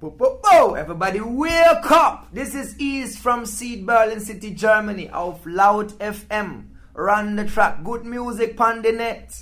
Everybody wake up! This is East from Seed Berlin City, Germany, of Loud FM. Run the track, good music on the net.